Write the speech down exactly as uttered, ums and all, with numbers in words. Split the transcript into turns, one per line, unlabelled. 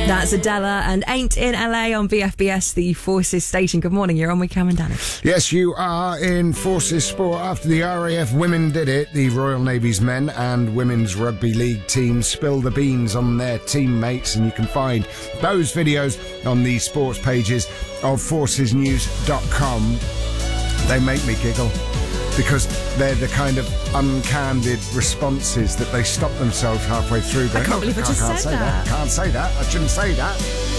That's Adela and Ain't in L A on B F B S, the Forces station. Good morning, you're on with Cam and Danny.
Yes, you are in Forces Sport. After the R A F women did it, the Royal Navy's men and women's rugby league teams spill the beans on their teammates, and you can find those videos on the sports pages of forces news dot com. They make me giggle because they're the kind of uncandid responses that they stop themselves halfway through. Going,
I can't believe I
oh,
just
I can't
said
say
that.
that. Can't say that. I shouldn't say that.